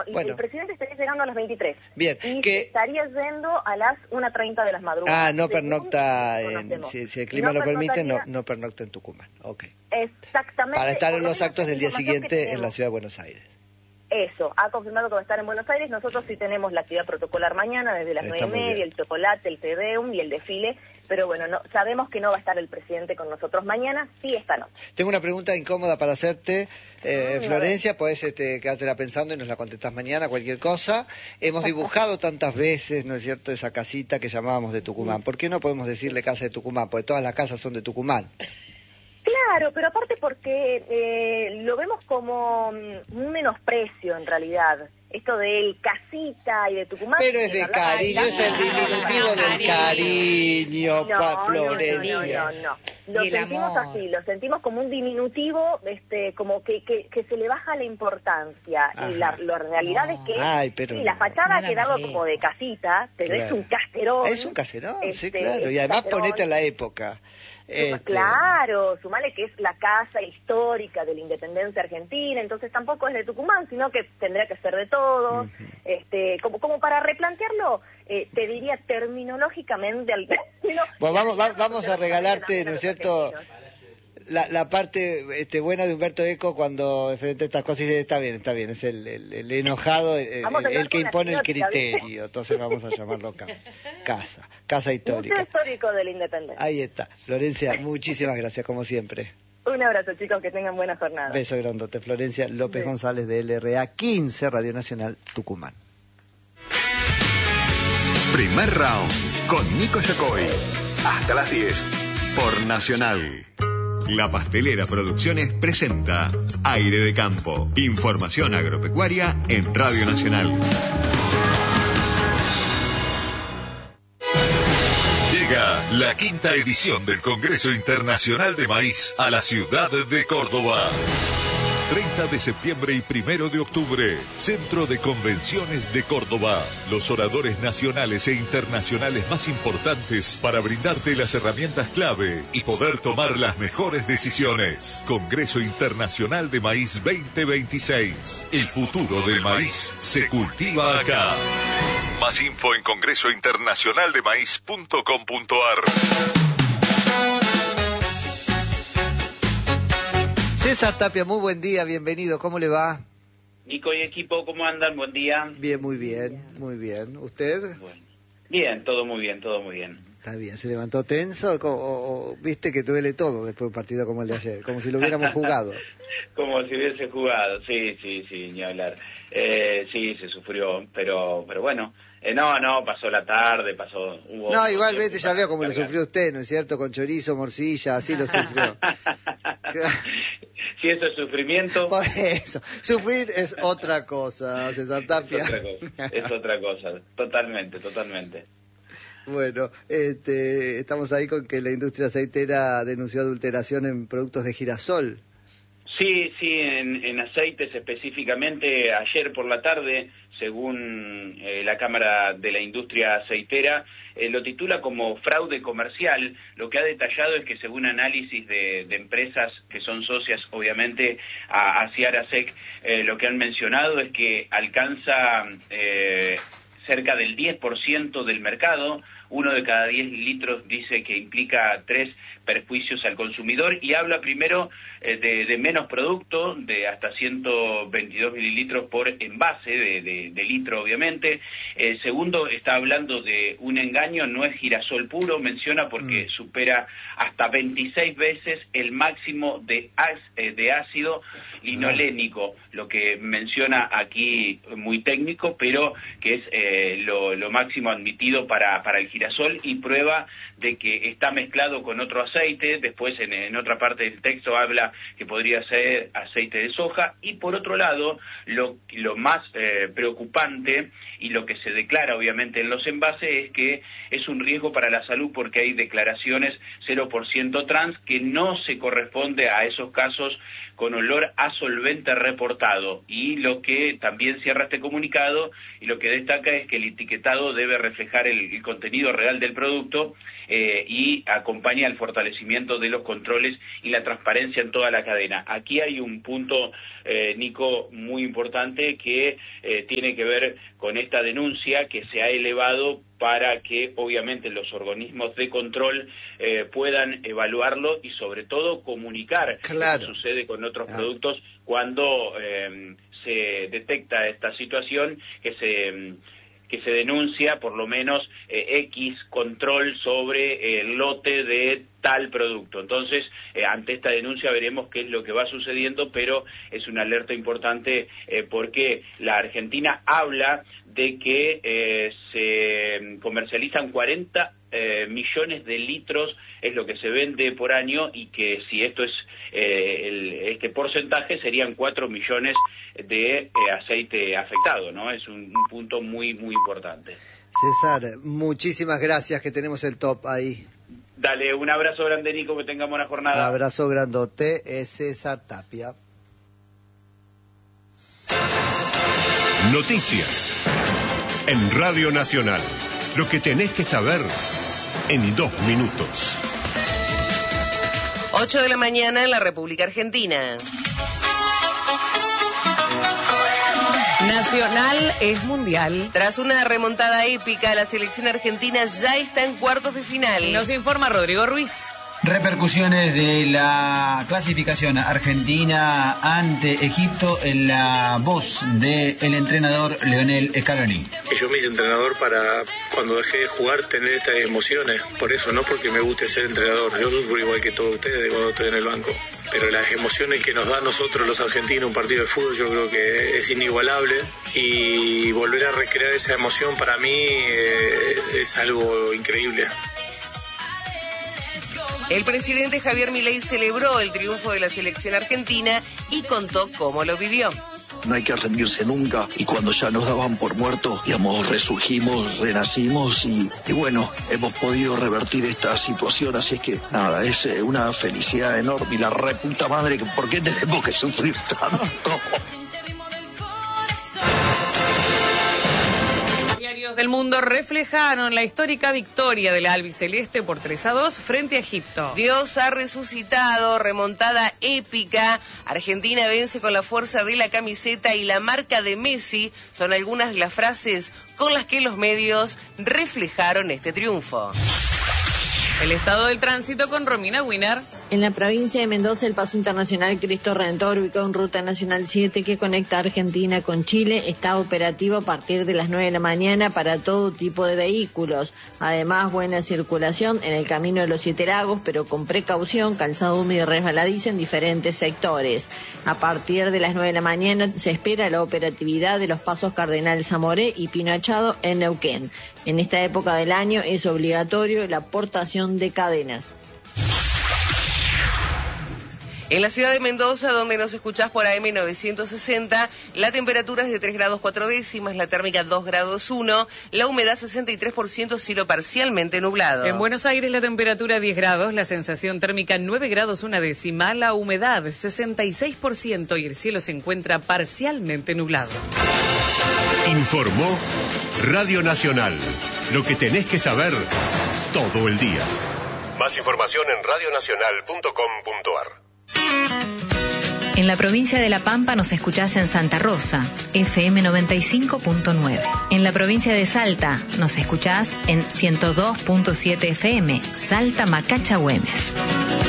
Bueno. El presidente estaría llegando a las 23. Bien. Y estaría yendo a las 1:30 de las madrugadas. No pernocta, si el clima lo permite, no pernocta en Tucumán. Okay. Exactamente. Para estar en los actos del día siguiente en la ciudad de Buenos Aires. Eso, ha confirmado que va a estar en Buenos Aires. Nosotros sí tenemos la actividad protocolar mañana, desde las 9:30, el chocolate, el Tedeum y el desfile. Pero bueno, sabemos que no va a estar el presidente con nosotros mañana, sí esta noche. Tengo una pregunta incómoda para hacerte, Florencia, podés quedártela pensando y nos la contestás mañana, cualquier cosa. Hemos dibujado tantas veces, ¿no es cierto?, esa casita que llamábamos de Tucumán. ¿Por qué no podemos decirle casa de Tucumán? Porque todas las casas son de Tucumán. Claro, pero aparte porque lo vemos como un menosprecio en realidad. Esto del casita y de Tucumán. Pero es de cariño, es el diminutivo del cariño, Florencia. No. Lo sentimos así, lo sentimos como un diminutivo, como que se le baja la importancia. Ajá. Y la realidad es que sí, la fachada ha quedado como de casita, pero es un caserón. Es un caserón, sí, claro. Y además ponete a la época. Claro, sumale que es la casa histórica de la independencia argentina, entonces tampoco es de Tucumán, sino que tendría que ser de todos. Como para replantearlo, te diría terminológicamente al término. Bueno, vamos a regalarte, ¿no es cierto?, la parte buena de Humberto Eco cuando enfrenta estas cosas y dice, está bien, es el enojado, el que impone el criterio. Entonces vamos a llamarlo casa histórica. Museo Histórico de la Independencia. Ahí está. Florencia, muchísimas gracias, como siempre. Un abrazo, chicos, que tengan buena jornada. Beso grandote. Florencia López González de LRA 15, Radio Nacional Tucumán. Primer round con Nico Yacoy. Hasta las 10 por Nacional. La Pastelera Producciones presenta Aire de Campo. Información agropecuaria en Radio Nacional. Llega la 5ª edición del Congreso Internacional de Maíz a la ciudad de Córdoba. 30 de septiembre y 1 de octubre, Centro de Convenciones de Córdoba. Los oradores nacionales e internacionales más importantes para brindarte las herramientas clave y poder tomar las mejores decisiones. Congreso Internacional de Maíz 2026. El futuro del maíz se cultiva acá. Más info en congresointernacionaldemaíz.com.ar. César Tapia, muy buen día, bienvenido, ¿cómo le va? Nico y equipo, ¿cómo andan? Buen día. Bien, muy bien. ¿Usted? Bueno. Bien, todo muy bien. Está bien, ¿se levantó tenso o viste que duele todo después de un partido como el de ayer? Como si lo hubiéramos jugado. Como si hubiese jugado, sí, ni hablar. Sí, se sufrió, pero bueno. No, pasó la tarde, hubo... No, igualmente ya veo como lo sufrió usted, ¿no es cierto? Con chorizo, morcilla, así lo sufrió. Si eso es sufrimiento... Por eso, sufrir es otra cosa, César Tapia. Es otra cosa, totalmente. Bueno, estamos ahí con que la industria aceitera denunció adulteración en productos de girasol. Sí, en aceites específicamente. Ayer por la tarde, según la Cámara de la Industria Aceitera, lo titula como fraude comercial. Lo que ha detallado es que según análisis de empresas que son socias, obviamente, a Ciarasec, lo que han mencionado es que alcanza cerca del 10% del mercado. 1 de cada 10 litros dice que implica 3 perjuicios al consumidor, y habla primero de menos producto, de hasta 122 mililitros por envase de litro, obviamente. Segundo, está hablando de un engaño, no es girasol puro, menciona, porque supera hasta 26 veces el máximo de ácido linolénico, lo que menciona aquí muy técnico, pero que es lo máximo admitido para el girasol, y prueba de que está mezclado con otro aceite. Después en otra parte del texto habla que podría ser aceite de soja. Y por otro lado, lo más preocupante, y lo que se declara obviamente en los envases, es que es un riesgo para la salud, porque hay declaraciones 0% trans, que no se corresponde a esos casos con olor a solvente reportado. Y lo que también cierra este comunicado y lo que destaca es que el etiquetado debe reflejar el contenido real del producto y acompaña al fortalecimiento de los controles y la transparencia en toda la cadena. Aquí hay un punto, Nico, muy importante que tiene que ver con esta denuncia que se ha elevado para que obviamente los organismos de control puedan evaluarlo y sobre todo comunicar lo que sucede con otros productos cuando se detecta esta situación, que se denuncia por lo menos X control sobre el lote de tal producto. Entonces, ante esta denuncia veremos qué es lo que va sucediendo, pero es una alerta importante porque la Argentina habla de que se comercializan 40 millones de litros, es lo que se vende por año, y que si esto es este porcentaje serían 4 millones de aceite afectado, ¿no? Es un punto muy, muy importante. César, muchísimas gracias, que tenemos el top ahí. Dale, un abrazo grande, Nico, que tengamos buena jornada. Un abrazo grandote, es César Tapia. Noticias en Radio Nacional. Lo que tenés que saber en 2 minutos. 8 de la mañana en la República Argentina. Nacional es mundial. Tras una remontada épica, la selección argentina ya está en cuartos de final. Nos informa Rodrigo Ruiz. Repercusiones de la clasificación argentina ante Egipto en la voz del entrenador Lionel Scaloni. Que yo me hice entrenador para, cuando dejé de jugar, tener estas emociones. Por eso, no porque me guste ser entrenador. Yo sufro igual que todos ustedes cuando estoy en el banco. Pero las emociones que nos da a nosotros los argentinos un partido de fútbol, yo creo que es inigualable. Y volver a recrear esa emoción para mí es algo increíble. El presidente Javier Milei celebró el triunfo de la selección argentina y contó cómo lo vivió. No hay que rendirse nunca, y cuando ya nos daban por muertos, digamos, resurgimos, renacimos y bueno, hemos podido revertir esta situación, así es que nada, es una felicidad enorme y la reputa madre, ¿por qué tenemos que sufrir tanto? Del mundo reflejaron la histórica victoria del albiceleste por 3-2 frente a Egipto. Dios ha resucitado, remontada épica. Argentina vence con la fuerza de la camiseta y la marca de Messi. Son algunas de las frases con las que los medios reflejaron este triunfo. El estado del tránsito con Romina Wiener. En la provincia de Mendoza, el paso internacional Cristo Redentor, ubicado en Ruta Nacional 7, que conecta Argentina con Chile, está operativo a partir de las 9 de la mañana para todo tipo de vehículos. Además, buena circulación en el Camino de los 7 Lagos, pero con precaución, calzado húmedo y resbaladizo en diferentes sectores. A partir de las 9 de la mañana se espera la operatividad de los pasos Cardenal Zamoré y Pino Achado en Neuquén. En esta época del año es obligatorio la portación de cadenas. En la ciudad de Mendoza, donde nos escuchás por AM 960, la temperatura es de 3 grados 4 décimas, la térmica 2 grados 1, la humedad 63%, cielo parcialmente nublado. En Buenos Aires la temperatura 10 grados, la sensación térmica 9 grados 1 décima, la humedad 66% y el cielo se encuentra parcialmente nublado. Informó Radio Nacional. Lo que tenés que saber todo el día. Más información en radionacional.com.ar. En la provincia de La Pampa nos escuchás en Santa Rosa, FM 95.9. En la provincia de Salta nos escuchás en 102.7 FM, Salta Macacha Güemes.